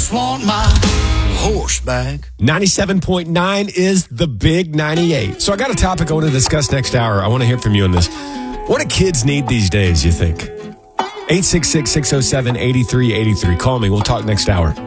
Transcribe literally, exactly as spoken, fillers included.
just want my horse back. ninety-seven point nine is the big ninety-eight. So I got a topic I want to discuss next hour. I want to hear from you on this. What do kids need these days, you think? eight six six, six oh seven, eight three eight three. Call me. We'll talk next hour.